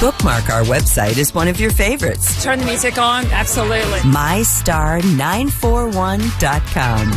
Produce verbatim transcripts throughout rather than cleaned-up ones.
bookmark our website as one of your favorites. Turn the music on. Absolutely. my star nine four one dot com.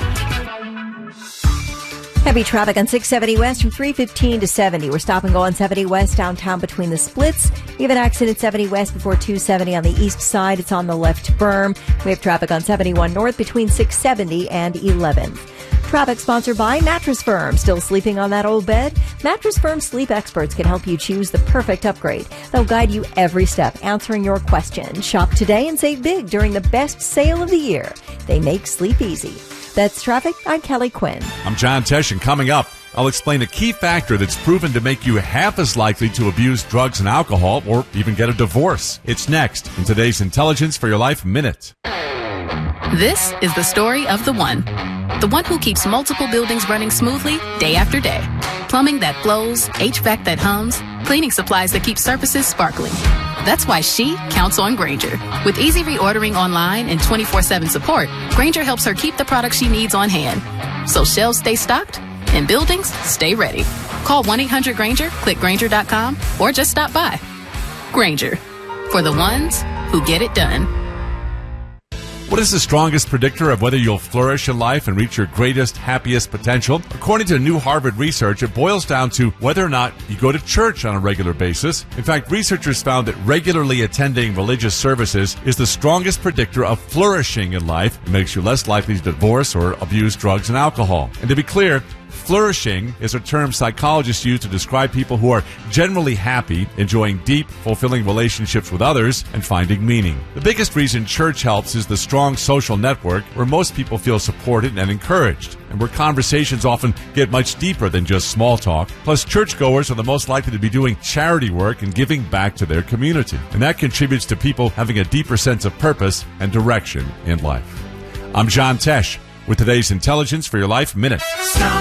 Heavy traffic on six seventy West from three fifteen to seventy. We're stop and go on seventy West downtown between the splits. We have an accident at seventy West before two seventy on the east side. It's on the left berm. We have traffic on seventy-one North between six seventy and eleventh. Traffic sponsored by Mattress Firm. Still sleeping on that old bed? Mattress Firm sleep experts can help you choose the perfect upgrade. They'll guide you every step, answering your questions. Shop today and save big during the best sale of the year. They make sleep easy. That's traffic. I'm Kelly Quinn. I'm John Tesh, and coming up, I'll explain a key factor that's proven to make you half as likely to abuse drugs and alcohol or even get a divorce. It's next in today's Intelligence for Your Life Minute. This is the story of the one. The one who keeps multiple buildings running smoothly day after day. Plumbing that flows, H V A C that hums, cleaning supplies that keep surfaces sparkling. That's why she counts on Grainger. With easy reordering online and twenty-four seven support, Grainger helps her keep the products she needs on hand. So shelves stay stocked and buildings stay ready. Call one eight hundred Grainger, click Grainger dot com, or just stop by. Grainger, for the ones who get it done. What is the strongest predictor of whether you'll flourish in life and reach your greatest, happiest potential? According to new Harvard research, it boils down to whether or not you go to church on a regular basis. In fact, researchers found that regularly attending religious services is the strongest predictor of flourishing in life. It makes you less likely to divorce or abuse drugs and alcohol. And to be clear, flourishing is a term psychologists use to describe people who are generally happy, enjoying deep, fulfilling relationships with others, and finding meaning. The biggest reason church helps is the strong social network where most people feel supported and encouraged, and where conversations often get much deeper than just small talk. Plus, churchgoers are the most likely to be doing charity work and giving back to their community, and that contributes to people having a deeper sense of purpose and direction in life. I'm John Tesh with today's Intelligence for Your Life Minute.